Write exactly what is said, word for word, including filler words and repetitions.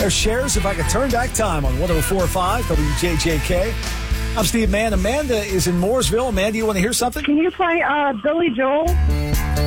their shares if I could turn back time on one oh four point five W J J K. I'm Steve Mann. Amanda is in Mooresville. Amanda, you want to hear something? Can you play uh, Billy Joel?